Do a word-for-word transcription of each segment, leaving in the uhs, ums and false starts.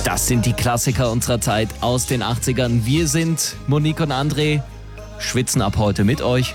Das sind die Klassiker unserer Zeit aus den achtzigern. Wir sind Monique und André, schwitzen ab heute mit euch.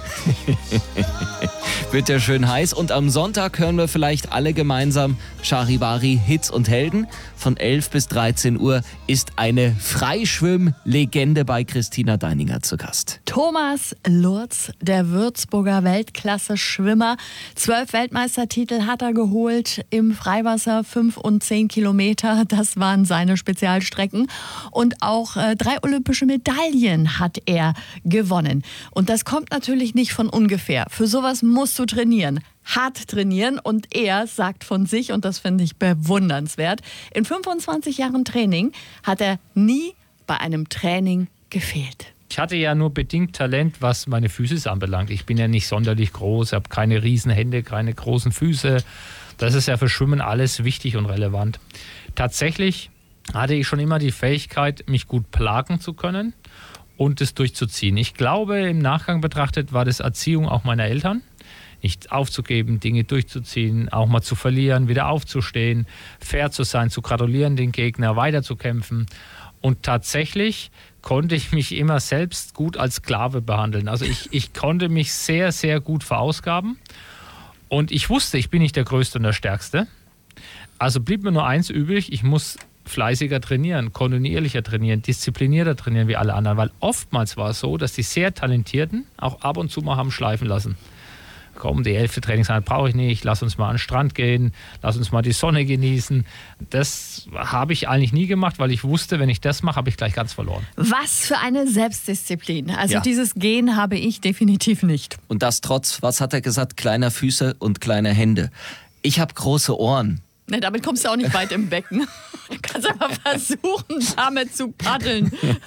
Wird ja schön heiß. Und am Sonntag hören wir vielleicht alle gemeinsam Charivari Hits und Helden. Von elf bis dreizehn Uhr ist eine Freischwimm-Legende bei Christina Deininger zu Gast. Thomas Lurz, der Würzburger Weltklasse-Schwimmer. Zwölf Weltmeistertitel hat er geholt im Freiwasser, fünf und zehn Kilometer. Das waren seine Spezialstrecken. Und auch äh, drei olympische Medaillen hat er gewonnen. Und das kommt natürlich nicht von ungefähr. Für sowas musst du trainieren. Hart trainieren, und er sagt von sich, und das finde ich bewundernswert, in fünfundzwanzig Jahren Training hat er nie bei einem Training gefehlt. Ich hatte ja nur bedingt Talent, was meine Füße anbelangt. Ich bin ja nicht sonderlich groß, habe keine riesen Hände, keine großen Füße. Das ist ja für Schwimmen alles wichtig und relevant. Tatsächlich hatte ich schon immer die Fähigkeit, mich gut plagen zu können und es durchzuziehen. Ich glaube, im Nachgang betrachtet war das Erziehung auch meiner Eltern. Nicht aufzugeben, Dinge durchzuziehen, auch mal zu verlieren, wieder aufzustehen, fair zu sein, zu gratulieren, den Gegner weiterzukämpfen. Und tatsächlich konnte ich mich immer selbst gut als Sklave behandeln. Also ich, ich konnte mich sehr, sehr gut verausgaben. Und ich wusste, ich bin nicht der Größte und der Stärkste. Also blieb mir nur eins übrig, ich muss fleißiger trainieren, kontinuierlicher trainieren, disziplinierter trainieren wie alle anderen. Weil oftmals war es so, dass die sehr Talentierten auch ab und zu mal haben schleifen lassen. Komm, die elfte Trainingseinheit brauche ich nicht, lass uns mal an den Strand gehen, lass uns mal die Sonne genießen. Das habe ich eigentlich nie gemacht, weil ich wusste, wenn ich das mache, habe ich gleich ganz verloren. Was für eine Selbstdisziplin. Also Ja. dieses Gen habe ich definitiv nicht. Und das trotz, was hat er gesagt, kleiner Füße und kleiner Hände. Ich habe große Ohren. Ne, damit kommst du auch nicht weit im Becken. Du kannst aber versuchen, damit zu paddeln.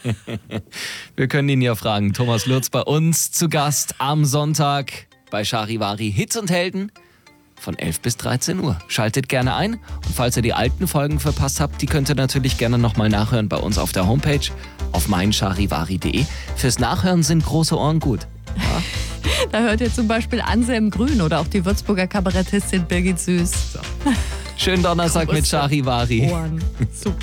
Wir können ihn ja fragen. Thomas Lurz bei uns zu Gast am Sonntag bei Charivari Hits und Helden von elf bis dreizehn Uhr. Schaltet gerne ein, und falls ihr die alten Folgen verpasst habt, die könnt ihr natürlich gerne nochmal nachhören bei uns auf der Homepage auf meincharivari punkt de. Fürs Nachhören sind große Ohren gut. Ja? Da hört ihr zum Beispiel Anselm Grün oder auch die Würzburger Kabarettistin Birgit Süß. Schönen Donnerstag mit Charivari. Ohren. Super.